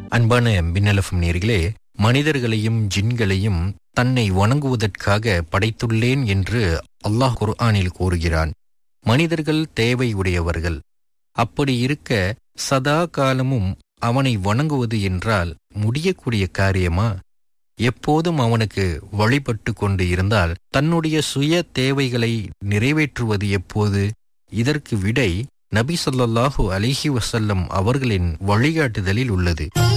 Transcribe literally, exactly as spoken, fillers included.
அன்பான பின்னலஃபம் நேயர்களே, மனிதர்களையும் ஜின்களையும் தன்னை வணங்குவதற்காக படைத்துள்ளேன் என்று அல்லாஹ் குர்ஆனில் கூறுகிறான். மனிதர்கள் தேவை உடையவர்கள். அப்படி இருக்க சதா காலமும் அவனை வணங்குவது என்றால் முடியக்கூடிய காரியமா? எப்போதும் அவனுக்கு வழிபட்டு கொண்டு இருந்தால் தன்னுடைய சுய தேவைகளை நிறைவேற்றுவது எப்போது? இதற்கு விடை நபி ஸல்லல்லாஹு அலைஹி வஸல்லம் அவர்களின் வழிகாட்டுதலில் உள்ளது.